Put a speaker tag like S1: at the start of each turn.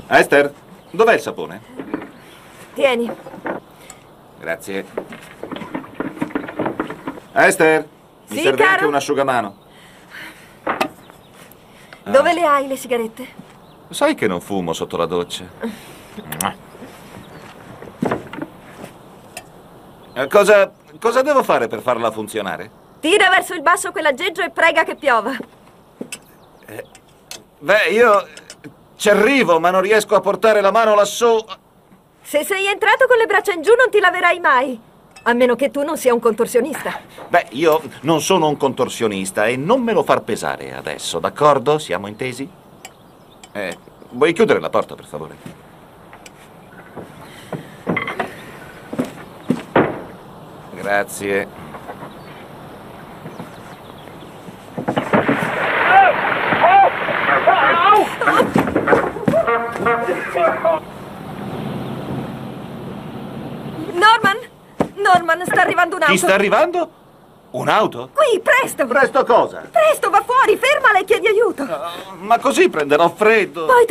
S1: Esther, dov'è il sapone?
S2: Tieni.
S1: Grazie. Esther, mi
S2: Sì,
S1: serve
S2: caro?
S1: anche un asciugamano.
S2: Dove le hai le sigarette?
S1: Sai che non fumo sotto la doccia? Cosa devo fare per farla funzionare?
S2: Tira verso il basso quell'aggeggio e prega che piova.
S1: Beh, io ci arrivo, ma non riesco a portare la mano lassù.
S2: Se sei entrato con le braccia in giù non ti laverai mai. A meno che tu non sia un contorsionista.
S1: Beh, io non sono un contorsionista e non me lo far pesare adesso, d'accordo? Siamo intesi? Vuoi chiudere la porta, per favore? Grazie.
S2: Norman, sta arrivando un'auto.
S1: Chi sta arrivando? Un'auto?
S2: Qui, presto!
S1: Presto cosa?
S2: Presto, va fuori, fermala e chiedi aiuto.
S1: Ma così prenderò freddo.
S2: Poi